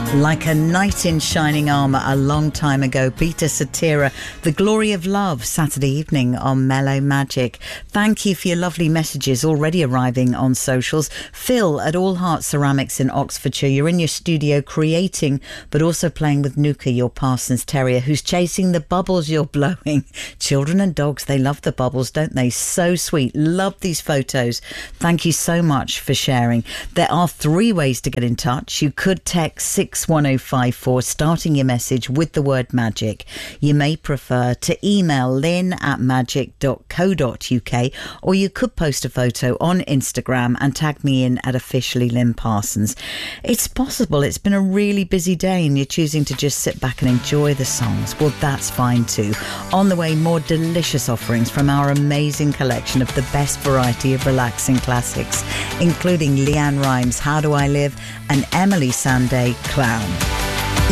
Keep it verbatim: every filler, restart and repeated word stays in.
Like a knight in shining armour a long time ago, Peter Cetera, The Glory of Love, Saturday evening on Mellow Magic. Thank you for your lovely messages already arriving on socials. Phil at All Heart Ceramics in Oxfordshire, you're in your studio creating, but also playing with Nuka, your Parsons Terrier, who's chasing the bubbles you're blowing. Children and dogs, they love the bubbles, don't they? So sweet. Love these photos. Thank you so much for sharing. There are three ways to get in touch. You could text six one oh five four, starting your message with the word magic. You may prefer to email lynn at magic dot co dot uk, or you could post a photo on Instagram and tag me in at officially Lynn Parsons. It's possible it's been a really busy day and you're choosing to just sit back and enjoy the songs. Well, that's fine too. On the way, more delicious offerings from our amazing collection of the best variety of relaxing classics, including Leanne Rimes' How Do I Live and Emily Sandé, Clown.